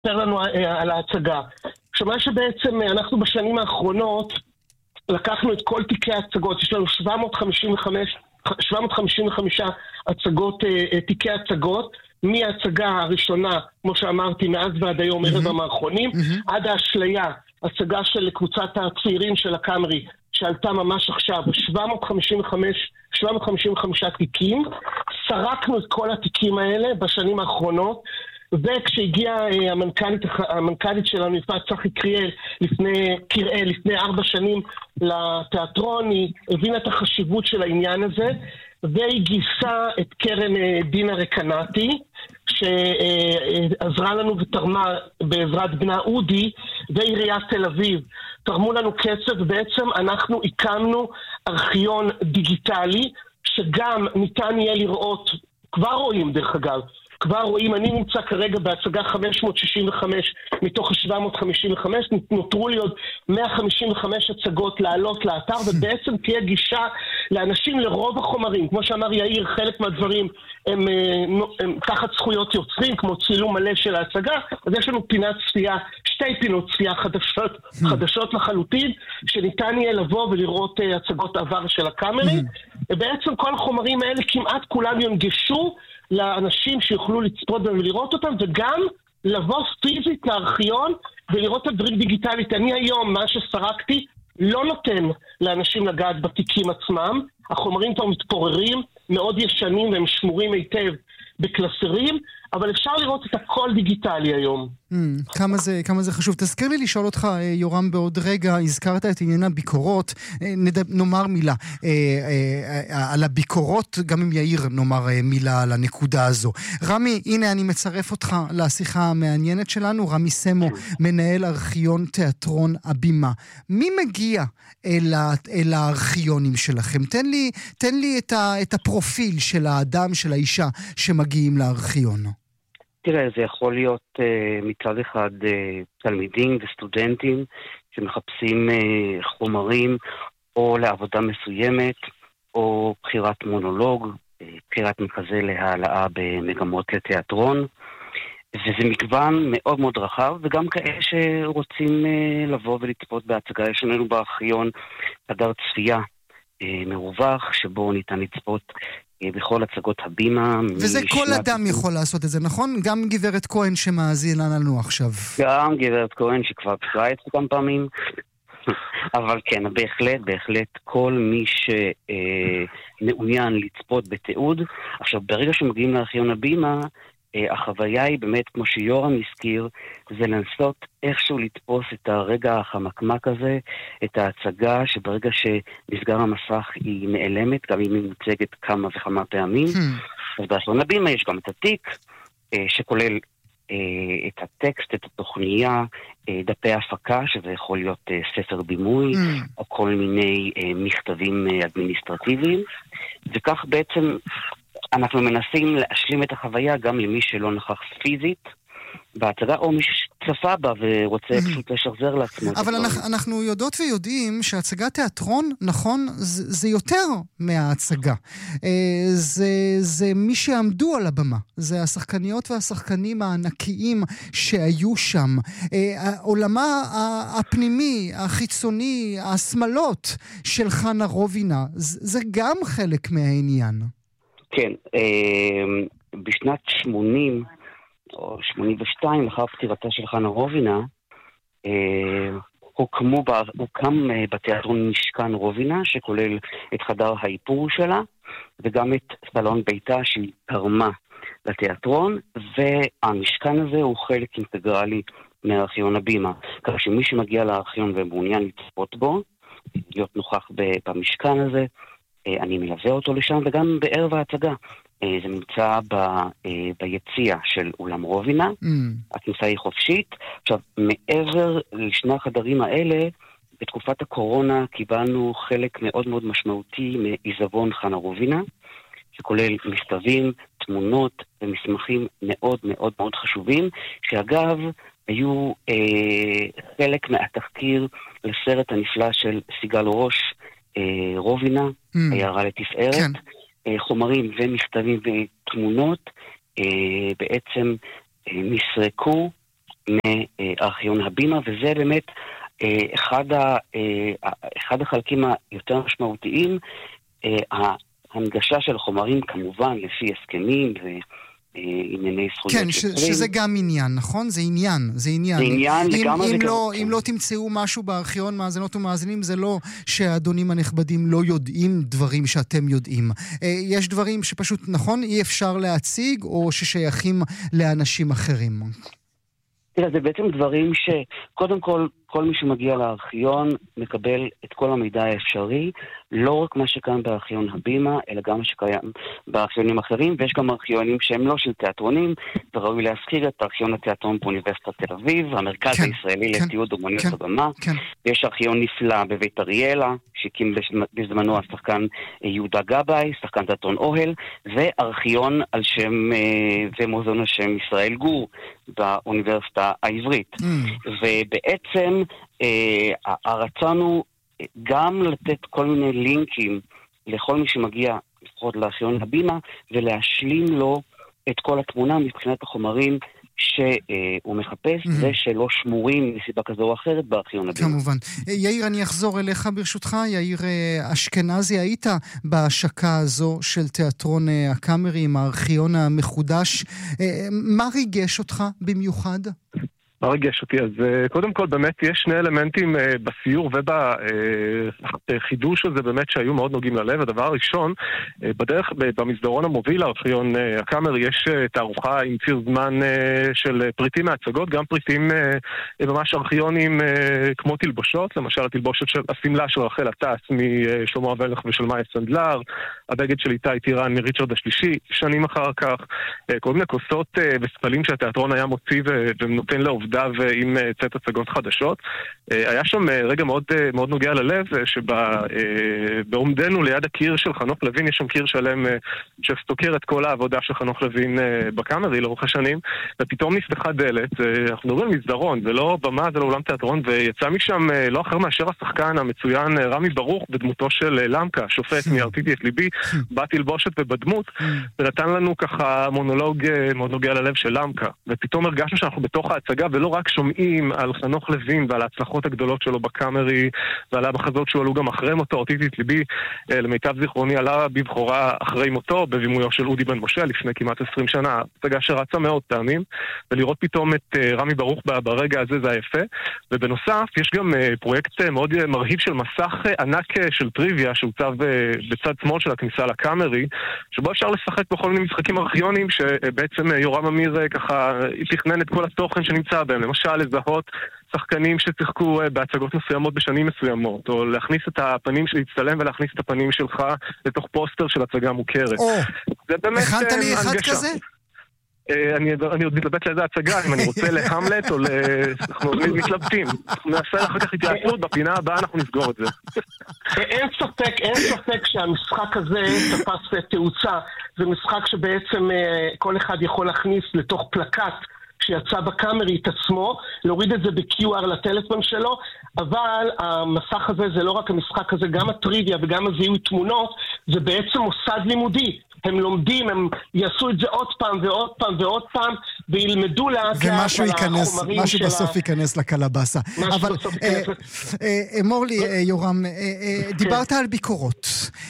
ספר לנו על ההצגה. שמה שבעצם אנחנו בשנים האחרונות לקחנו את כל תיקי ההצגות, יש לנו 755 הצגות, תיקי הצגות, מההצגה הראשונה, כמו שאמרתי, מאז ועד היום, ערב המערכונים, עד האשליה, הצגה של קבוצת הצעירים של הקאמרי, שעלתה ממש עכשיו, 755 תיקים, סרקנו את כל התיקים האלה בשנים האחרונות, וכשהגיעה המנכ"לית שלנו, יפעת צחי קריאל, לפני 4 שנים לתיאטרון, היא הבינה את החשיבות של העניין הזה, והיא גייסה את קרן דינה רקנאטי, שעזרה לנו ותרמה בעזרת בנה אודי, ועיריית תל אביב. תרמו לנו כסף, ובעצם אנחנו הקמנו ארכיון דיגיטלי, שגם ניתן יהיה לראות, כבר רואים דרך אגב, אני נמצא כרגע בהצגה 565 מתוך 755, נותרו לי עוד 155 הצגות לעלות לאתר, ובעצם תהיה גישה לאנשים לרוב החומרים. כמו שאמר יאיר, חלק מהדברים הם תחת זכויות יוצרים, כמו צילום מלא של ההצגה, אז יש לנו פינת צפייה, 2 פינות צפייה חדשות לחלוטין, שניתן יהיה לבוא ולראות הצגות עבר של הקאמרי, ובעצם כל החומרים האלה כמעט כולם יונגשו לאנשים שיוכלו לצפות בהם ולראות אותם, וגם לבוא פיזית לארכיון ולראות את הדברים דיגיטלית. אני היום, מה שסרקתי, לא נותן לאנשים לגעת בתיקים עצמם. החומרים כבר מתפוררים, מאוד ישנים, והם שמורים היטב בקלסרים, אבל אפשר לראות את הכל דיגיטלי היום. כמה זה חשוב. תזכיר לי לשאול אותך, יורם, בעוד רגע, הזכרת את עניין הביקורות, נאמר מילה על הביקורות, גם אם יאיר נאמר מילה על הנקודה הזו. רמי, הנה אני מצרף אותך לשיחה המעניינת שלנו, רמי סמו, מנהל ארכיון תיאטרון הבימה. מי מגיע אל הארכיונים שלכם? תן לי את הפרופיל של האדם, של האישה שמגיעים לארכיון. תראה, זה יכול להיות מצד אחד תלמידים וסטודנטים שמחפשים חומרים או לעבודה מסוימת, או בחירת מונולוג, בחירת מחזה להעלאה במגמות לתיאטרון, וזה מגוון מאוד מאוד רחב, וגם כאלה שרוצים לבוא ולצפות בהצגה. יש לנו בארכיון חדר צפייה מרווח, שבו ניתן לצפות בכל הצגות הבימה. וזה כל אדם יכול לעשות את זה, נכון? גם גברת כהן שמאזינה לנו עכשיו. גם גברת כהן שכבר קראה את זה כמה פעמים. אבל כן, בהחלט כל מי שמעוניין לצפות בתיעוד. עכשיו, ברגע שמגיעים לארכיון הבימה, החוויה היא באמת, כמו שיורם הזכיר, זה לנסות איכשהו לתפוס את הרגע החמקמק הזה, את ההצגה שברגע שנסגר המסך היא נעלמת, גם אם היא מוצגת כמה וכמה פעמים. אז בארכיון הבימה יש גם את התיק, שכולל את הטקסט, את התוכניה, דפי הפקה, שזה יכול להיות ספר בימוי, או כל מיני מכתבים אדמיניסטרטיביים, וכך בעצם אנחנו מנסים להשלים את החוויה גם למי שלא נכח פיזית בהצגה, או מי שצפה בה ורוצה פשוט לשחזר לעצמו. אבל אנחנו יודעות ויודעים שהצגת תיאטרון, נכון, זה יותר מההצגה. זה מי שעמדו על הבמה. זה השחקניות והשחקנים הענקיים שהיו שם. העולמה הפנימי, החיצוני, השמלות של חנה רובינה, זה גם חלק מהעניין. כן, בשנת 80 או 82, לאחר פטירתה של חנה רובינה, הוקם בתיאטרון משכן רובינה, שכולל את חדר האיפור שלה, וגם את סלון ביתה שהיא תרמה לתיאטרון, והמשכן הזה הוא חלק אינטגרלי מארכיון הבימה. כך שמי שמגיע לארכיון ומעוניין לצפות בו, להיות נוכח במשכן הזה, אני מלווה אותו לשם, וגם בערב ההצגה. זה נמצא ביציע של אולם רובינה, הכניסה היא חופשית. עכשיו, מעבר לשני החדרים האלה, בתקופת הקורונה קיבלנו חלק מאוד מאוד משמעותי מעיזבון חנה רובינה, שכולל מכתבים, תמונות ומסמכים מאוד מאוד מאוד חשובים, שאגב, היו חלק מהתחקיר לסרט הנפלא של סיגל ראש, רובינה, היערה לתפארת, כן. חומרים ומכתבים ותמונות בעצם נסרקו מארכיון הבימה, וזה באמת אחד החלקים היותר משמעותיים, ההנגשה של חומרים כמובן לפי הסכמים וענייני זכויות. כן, שזה גם עניין, נכון? זה עניין. זה עניין לגמרי. אם לא תמצאו משהו בארכיון מאזינות ומאזינים, זה לא שהאדונים הנכבדים לא יודעים דברים שאתם יודעים. יש דברים שפשוט, נכון, אי אפשר להציג, או ששייכים לאנשים אחרים. תראה, זה בעצם דברים שקודם כל מי שמגיע לארכיון מקבל את כל המידע האפשרי, לא רק מה שקיים בארכיון הבימה, אלא גם מה שקיים בארכיונים אחרים, ויש גם ארכיונים שהם לא של תיאטרונים, וראוי להזכיר את ארכיון התיאטרון באוניברסיטת תל אביב, המרכז הישראלי לתיעוד אומנויות הבמה, יש ארכיון נפלא בבית אריאלה, שהקים בזמנו השחקן יהודה גבאי, שחקן תיאטרון אוהל, וארכיון על שם, ומוזיאון על שם ישראל גור, באוניברסיטה העברית. ובעצם הרצון הוא גם לתת כל מיני לינקים לכל מי שמגיע לפחות לארכיון הבימה, ולהשלים לו את כל התמונה מבחינת החומרים שהוא מחפש, ושלא שמורים מסיבה כזו או אחרת בארכיון הבימה. כמובן. יאיר, אני אחזור אליך ברשותך. יאיר אשכנזי, היית בהשקה הזו של תיאטרון הקאמרי עם הארכיון המחודש. מה ריגש אותך במיוחד? מה רגש אותי? אז קודם כל באמת יש שני אלמנטים בסיור ובחידוש הזה באמת שהיו מאוד נוגעים ללב. הדבר הראשון, בדרך במסדרון המוביל לארכיון הקאמרי יש תערוכה עם ציר זמן של פריטים מהצגות, גם פריטים ממש ארכיונים כמו תלבושות, למשל התלבושת של הסמלה של רחל עטס משלמה המלך ושל מאיה סנדלר, הבגד של איתי טירן מריצ'רד השלישי, שנים אחר כך, כל מיני כוסות וספלים שהתיאטרון היה מוציא ונותן לעובד עם צאת הצגות חדשות. היה שם רגע מאוד, מאוד נוגע ללב, שבעומדנו ליד הקיר של חנוך לוין, יש שם קיר שלם שסתוקר את כל העבודה של חנוך לוין בקאמרי לאורך השנים, ופתאום נפתחה דלת, אנחנו מדברים על מסדרון, זה לא במה, זה לא אולם תיאטרון, ויצא משם לא אחר מאשר השחקן המצוין רמי ברוך, בדמותו של למקה, שופט מהרטיתי את ליבי, בתלבושת ובדמות, ונתן לנו ככה מונולוג מאוד נוגע ללב של למקה, ופתאום הרגשנו שאנחנו בתוך ההצגה, ולא רק שומעים על חנוך לוין ועל ההצלחות הגדולות שלו בקאמרי ועל המחזות שעלו גם אחרי מותו, אותית את ליבי, למיטב זיכרוני עלה בבחורה אחרי מותו בבימויו של אודי בן משה לפני כמעט 20 שנה, הצגה שרצה מאוד פעמים, ולראות פתאום את רמי ברוך ברגע הזה זה היפה. ובנוסף יש גם פרויקט מאוד מרהיב של מסך ענק של טריוויה שהוצב בצד שמאל של הכניסה לקאמרי, שבו אפשר לשחק בכל מיני משחקים ארכיונים שבעצם יורם אמיר ככה תכנן את כל התוכן שנמצא בהם, למשל לזהות שחקנים ששיחקו בהצגות מסוימות בשנים מסוימות, או להכניס את הפנים להצטלם ולהכניס את הפנים שלך לתוך פוסטר של הצגה מוכרת. זה באמת הכנת לי אחד כזה? אני עוד מתלבט לאיזה הצגה, אם אני רוצה להמלט או אנחנו מתלבטים. אנחנו נעשה אחר כך התייעצות, בפינה הבאה אנחנו נסגור את זה. אין ספק שהמשחק הזה תפס תאוצה. זה משחק שבעצם כל אחד יכול להכניס לתוך פלקט שיצא בקאמרי את עצמו, להוריד את זה ב-QR לטלפון שלו, אבל המסך הזה זה לא רק המשחק הזה, גם הטריוויה וגם הזיהוי תמונות, זה בעצם מוסד לימודי. הם לומדים, הם יעשו את זה עוד פעם ועוד פעם ועוד פעם, וילמדו לאט לאט על החומרים משהו בסוף ייכנס לקלבסה. אבל אמור לי, יורם, דיברת על ביקורות.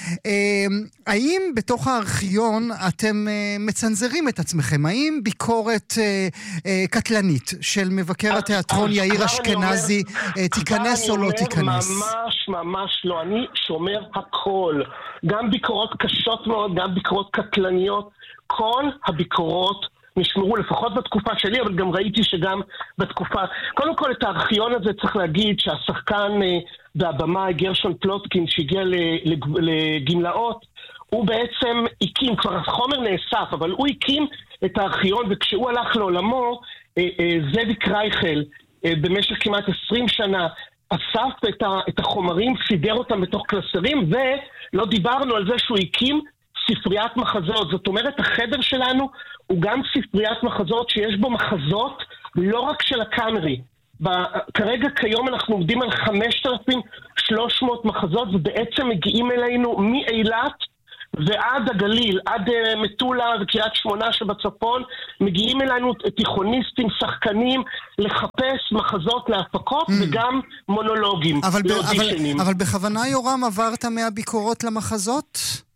האם בתוך הארכיון אתם מצנזרים את עצמכם? האם ביקורת קטלנית של מבקר התיאטרון יאיר אשכנזי תיכנס או לא תיכנס? ממש לא. אני שומר הכל. גם ביקורות קשות מאוד, גם ביקורות קטלניות. כל הביקורות נשמרו, לפחות בתקופה שלי, אבל גם ראיתי שגם בתקופה... קודם כל, את הארכיון הזה צריך להגיד שהשחקן והבמה גרשון פלוטקין שהגיע לגמלאות, הוא בעצם הקים, כבר החומר נאסף, אבל הוא הקים את הארכיון, וכשהוא הלך לעולמו, זאביק רייכל, במשך כמעט 20 שנה, אסף את החומרים, סידר אותם בתוך קלסרים, ולא דיברנו על זה שהוא הקים ספריית מחזות. זאת אומרת, החדר שלנו הוא גם ספריית מחזות שיש בו מחזות לא רק של הקאמרי. כרגע כיום אנחנו עובדים על 5,300 מחזות, ובעצם מגיעים אלינו מאילת ועד הגליל, עד מטולה וקריית שמונה שבצפון, מגיעים אלינו תיכוניסטים, שחקנים, לחפש מחזות להפקות וגם מונולוגים. אבל בכוונה יורם עברת מהביקורות למחזות?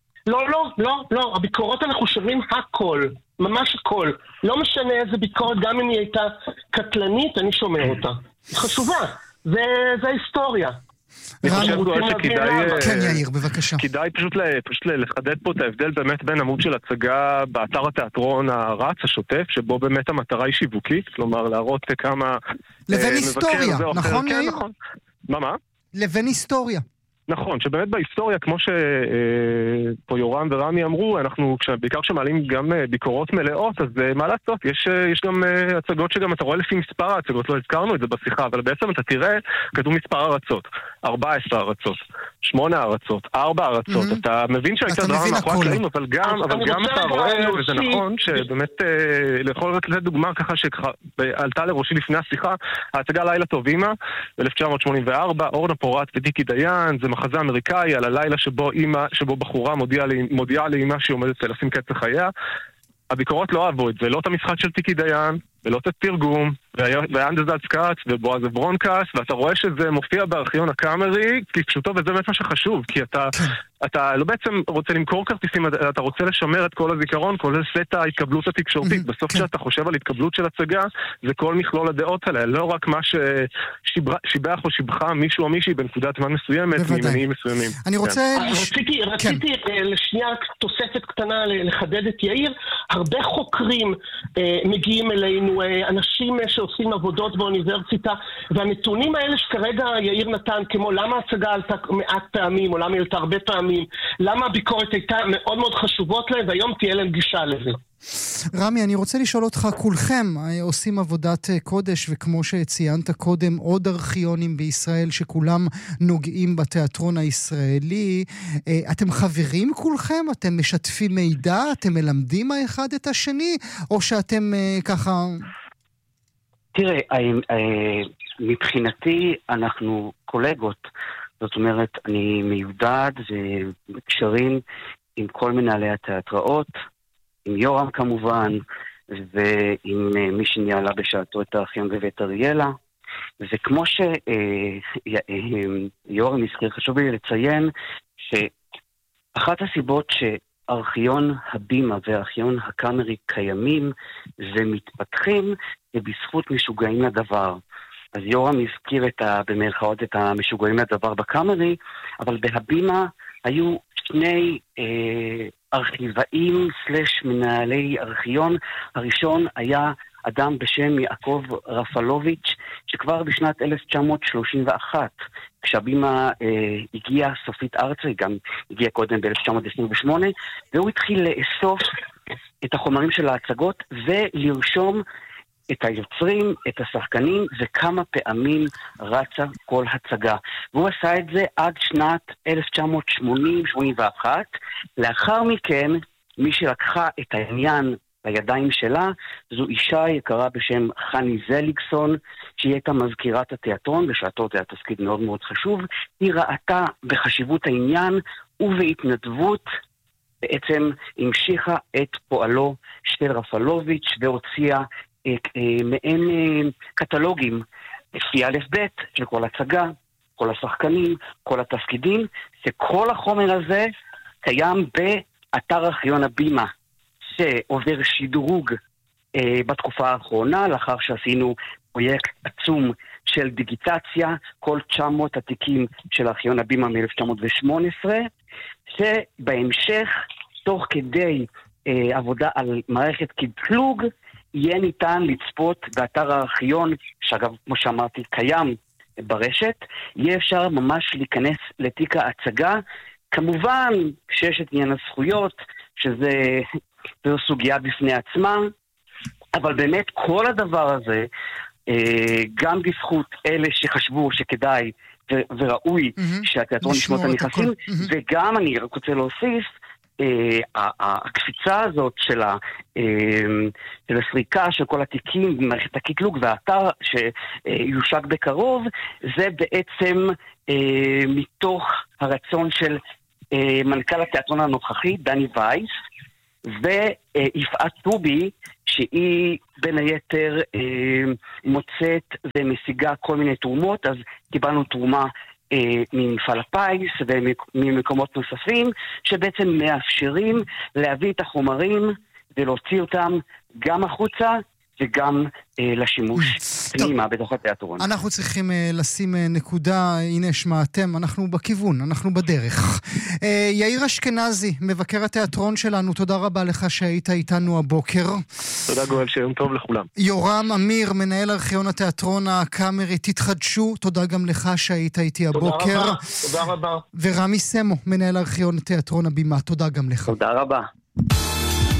לא, הביקורות אנחנו שומעים הכל, ממש הכל. לא משנה איזה ביקורת, גם אם היא הייתה קטלנית, אני שומע אותה. היא חשובה, זה ההיסטוריה. אני חושב שכדאי, כן, יאיר, בבקשה. כדאי פשוט לחדד פה את ההבדל באמת בין עמוד של הצגה באתר התיאטרון הרץ, השוטף, שבו באמת המטרה היא שיווקית, כלומר להראות כמה לבין היסטוריה, נכון יאיר? כן, נכון. מה? לבין היסטוריה. נכון, שבאמת בהיסטוריה, כמו שפה יורם ורמי אמרו, אנחנו, בעיקר כשמעלים גם ביקורות מלאות, אז מה לעשות? יש גם הצגות שגם אתה רואה לפי מספר ההצגות, לא הזכרנו את זה בשיחה, אבל בעצם אתה תראה, כתוב מספר ארצות, 14 ארצות, 8 ארצות, 4 ארצות, אתה מבין שהייתה דרמה מאחורי הקלעים, אבל גם אתה רואה, וזה נכון, שבאמת, לכל רק לדוגמה ככה שעלתה לראשי לפני השיחה, ההצגה לילה טוב אמא, ב-1984, אורנה פורט ודיקי דיין, זה מחזה אמריקאי על הלילה שבו בחורה מודיעה לאמא שהיא עומדת לשים קץ לחייה. הביקורות לא אהבו את זה, לא את המשחק של טיקי דיין, ולא את התרגום, ואנדזלץ קאץ ובועז אברון קאץ, ואתה רואה שזה מופיע בארכיון הקאמרי, כי פשוטו, וזה באמת מה שחשוב, כי אתה לא בעצם רוצה למכור כרטיסים, אתה רוצה לשמר את כל הזיכרון, כולל סט ההתקבלות התקשורתית. בסוף כשאתה חושב על התקבלות של הצגה, זה כל מכלול הדעות עליה, לא רק מה ששיבח או שיבחה מישהו או מישהי בנקודת זמן מסוימת, ממניעים מסוימים. אני רוצה... רציתי לשנייה תוספת קטנה לחדד את יאיר, הרבה חוקרים מגיעים אלינו, אנשים שעושים עבודות באוניברסיטה, והנתונים האלה שכרגע יאיר נתן, כמו למה ההצגה עלתה מעט פעמים, או למה היא עלתה הרבה פעמים, למה הביקורת הייתה מאוד מאוד חשובות להם, והיום תהיה להם גישה לזה. רמי, אני רוצה לשאול אותך, כולכם עושים עבודת קודש, וכמו שציינת קודם, עוד ארכיונים בישראל שכולם נוגעים בתיאטרון הישראלי. אתם חברים כולכם? אתם משתפים מידע? אתם מלמדים האחד את השני? או שאתם ככה... תראה, מבחינתי אנחנו קולגות. זאת אומרת, אני מיודד ובקשרים עם כל מנהלי התיאטראות, עם יורם כמובן, ועם מי שניהלה בשעתו את הארכיון בבית אריאלה. וכמו שיורם הזכיר, חשוב לי לציין שאחת הסיבות שארכיון הבימה והארכיון הקאמרי קיימים ומתפתחים, זה בזכות משוגעים לדבר. אז יורם הזכיר במרכאות את המשוגעים לדבר בקאמרי, אבל בהבימה היו שני ארכיבאים / מנהלי ארכיון. הראשון היה אדם בשם יעקב רפלוביץ', שכבר בשנת 1931, כשהבימה הגיעה סופית ארצה, היא גם הגיעה קודם ב-1928, והוא התחיל לאסוף את החומרים של ההצגות ולרשום את היוצרים, את השחקנים, וכמה פעמים רצה כל הצגה. והוא עשה את זה עד שנת 1980-81. לאחר מכן, מי שלקחה את העניין בידיים שלה, זו אישה יקרה בשם חני זליגסון, שהיא הייתה מזכירת התיאטרון, בשעתו זה היה תפקיד מאוד מאוד חשוב. היא ראתה בחשיבות העניין, ובהתנדבות בעצם המשיכה את פועלו של רפלוביץ' והוציאה מעין קטלוגים לפי א' ב' של כל הצגה, כל השחקנים, כל התפקידים, שכל החומר הזה קיים באתר ארכיון הבימה, שעובר שדרוג בתקופה האחרונה, לאחר שעשינו פרויקט עצום של דיגיטציה, כל 900 התיקים של ארכיון הבימה מ-1918, שבהמשך, תוך כדי עבודה על מערכת קטלוג, יהיה ניתן לצפות באתר הארכיון, שאגב, כמו שאמרתי, קיים ברשת, יהיה אפשר ממש להיכנס לתיק ההצגה, כמובן שיש את עניין הזכויות, שזו סוגיה בפני עצמה, אבל באמת כל הדבר הזה, גם בזכות אלה שחשבו שכדאי וראוי שהתיאטרון ישמור את הנכסים, וגם אני רק רוצה להוסיף, הקפיצה הזאת של הסריקה של כל התיקים במערכת הקטלוג והאתר שיושק בקרוב, זה בעצם מתוך הרצון של מנכ"ל התיאטרון הנוכחי, דני וייס, ויפעת טובי, שהיא בין היתר מוצאת ומשיגה כל מיני תרומות, אז קיבלנו תרומה ממפעל הפיס וממקומות נוספים, שבעצם מאפשרים להביא את החומרים ולהוציא אותם גם החוצה וגם לשימוש פנימה בתוך התיאטרון. אנחנו צריכים לשים נקודה, הנה שמעתם, אנחנו בכיוון, אנחנו בדרך. יאיר אשכנזי, מבקר התיאטרון שלנו, תודה רבה לך שהיית איתנו הבוקר. תודה גואל, שיום טוב לכולם. יורם אמיר, מנהל ארכיון התיאטרון הקאמרי, תתחדשו, תודה גם לך שהיית איתי הבוקר. תודה רבה. ורמי סמו, מנהל ארכיון תיאטרון הבימה, תודה גם לך. תודה רבה.